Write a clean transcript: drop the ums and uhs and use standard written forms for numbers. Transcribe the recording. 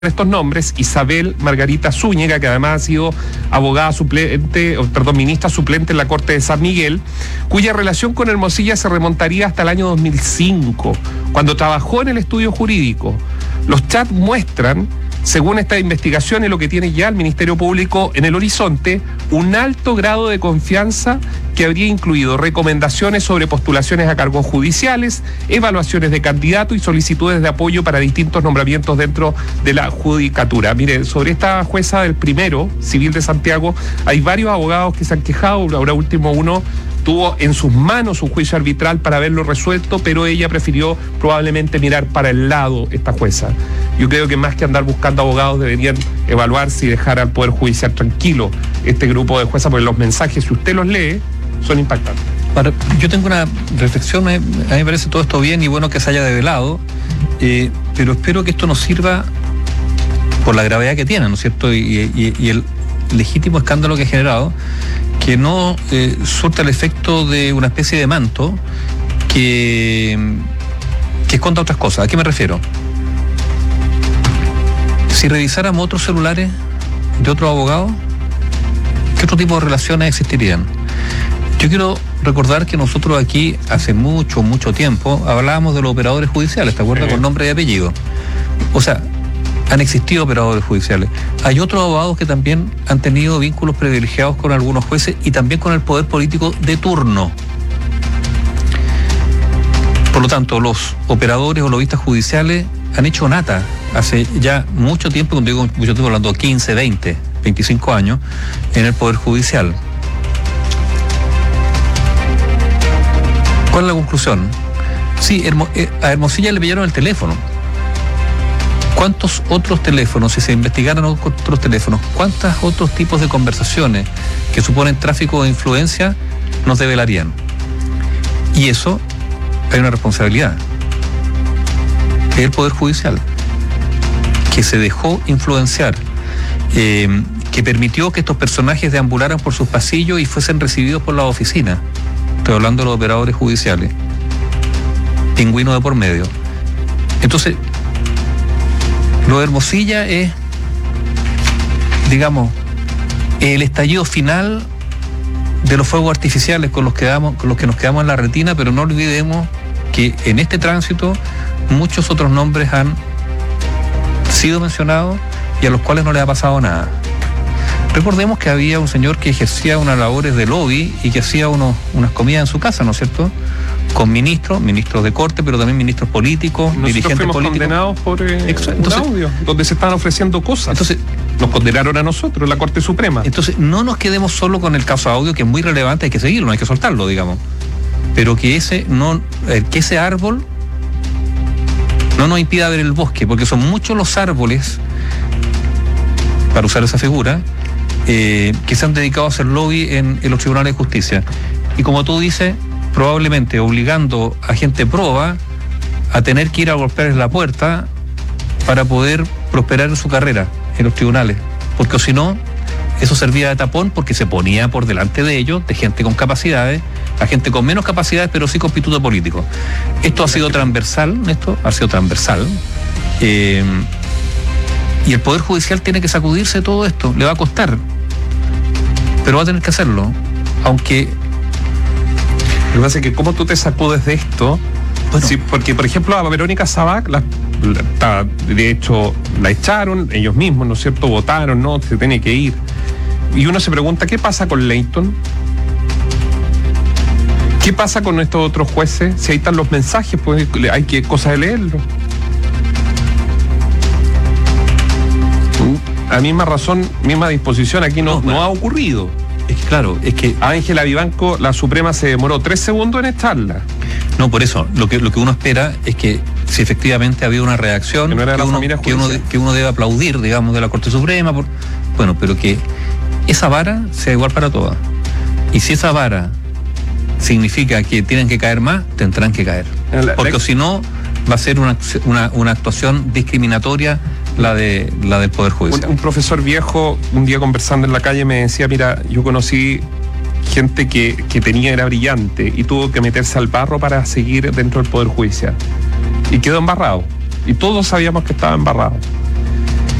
estos nombres: Isabel Margarita Zúñiga, que además ha sido ministra suplente en la Corte de San Miguel, cuya relación con Hermosilla se remontaría hasta el año 2005, cuando trabajó en el estudio jurídico. Los chats muestran, según esta investigación y lo que tiene ya el Ministerio Público en el horizonte, un alto grado de confianza que habría incluido recomendaciones sobre postulaciones a cargos judiciales, evaluaciones de candidato y solicitudes de apoyo para distintos nombramientos dentro de la judicatura. Mire, sobre esta jueza del primero civil de Santiago, hay varios abogados que se han quejado. Ahora último, uno tuvo en sus manos un juicio arbitral para haberlo resuelto, pero ella prefirió probablemente mirar para el lado, esta jueza. Yo creo que más que andar buscando abogados, deberían evaluarse y dejar al Poder Judicial tranquilo este grupo de juezas, porque los mensajes, si usted los lee, son impactantes. Ahora, yo tengo una reflexión. A mí me parece todo esto bien y bueno que se haya develado, pero espero que esto nos sirva por la gravedad que tiene, ¿no es cierto? Y el legítimo escándalo que ha generado, que no surta el efecto de una especie de manto que esconda otras cosas. ¿A qué me refiero? Si revisáramos otros celulares de otros abogados, ¿qué otro tipo de relaciones existirían? Yo quiero recordar que nosotros aquí hace mucho tiempo hablábamos de los operadores judiciales, ¿te acuerdas? Con nombre y apellido. O sea, han existido operadores judiciales. Hay otros abogados que también han tenido vínculos privilegiados con algunos jueces y también con el poder político de turno. Por lo tanto, los operadores o lobistas judiciales han hecho nata hace ya mucho tiempo, cuando digo mucho tiempo, hablando de 15, 20, 25 años, en el Poder Judicial. ¿Cuál es la conclusión? Sí, a Hermosilla le pillaron el teléfono. ¿Cuántos otros teléfonos, si se investigaran otros teléfonos, cuántos otros tipos de conversaciones que suponen tráfico de influencia nos develarían? Y eso, hay una responsabilidad. Es el Poder Judicial, que se dejó influenciar, que permitió que estos personajes deambularan por sus pasillos y fuesen recibidos por la oficina. Estoy hablando de los operadores judiciales. Pingüino de por medio. Entonces, lo de Hermosilla es, digamos, el estallido final de los fuegos artificiales con los que nos quedamos en la retina, pero no olvidemos que en este tránsito muchos otros nombres han sido mencionados y a los cuales no les ha pasado nada. Recordemos que había un señor que ejercía unas labores de lobby y que hacía unas comidas en su casa, ¿no es cierto?, con ministros de corte, pero también ministros políticos, dirigentes políticos. Nosotros fuimos condenados por un audio donde se estaban ofreciendo cosas. Entonces, nos condenaron a nosotros, la Corte Suprema. Entonces, no nos quedemos solo con el caso audio, que es muy relevante, hay que seguirlo, no hay que soltarlo, digamos. Pero que ese árbol no nos impida ver el bosque, porque son muchos los árboles, para usar esa figura, que se han dedicado a hacer lobby en los tribunales de justicia. Y como tú dices, probablemente obligando a gente proba a tener que ir a golpearles la puerta para poder prosperar en su carrera en los tribunales, porque si no, eso servía de tapón, porque se ponía por delante de ellos, de gente con capacidades, a gente con menos capacidades, pero sí con pituto político. Esto ha sido transversal, y el Poder Judicial tiene que sacudirse de todo esto. Le va a costar, pero va a tener que hacerlo, aunque... Lo que pasa es que ¿cómo tú te sacudes de esto? Bueno, sí, porque, por ejemplo, a Verónica Sabac, de hecho, la echaron ellos mismos, ¿no es cierto? Votaron, ¿no? Se tiene que ir. Y uno se pregunta, ¿qué pasa con Leighton? ¿Qué pasa con estos otros jueces? Si ahí están los mensajes, pues hay que cosa de leerlo. A misma razón, misma disposición, aquí no ha ocurrido. Es que claro, es que a Ángela Vivanco, la Suprema, se demoró 3 segundos en echarla. No, por eso, lo que uno espera es que si efectivamente ha habido una reacción que uno debe aplaudir, digamos, de la Corte Suprema, pero que esa vara sea igual para todas. Y si esa vara significa que tienen que caer más, tendrán que caer. Porque si no, va a ser una actuación discriminatoria la del Poder Judicial. Un profesor viejo, un día conversando en la calle, me decía, mira, yo conocí gente que era brillante y tuvo que meterse al barro para seguir dentro del Poder Judicial. Y quedó embarrado. Y todos sabíamos que estaba embarrado.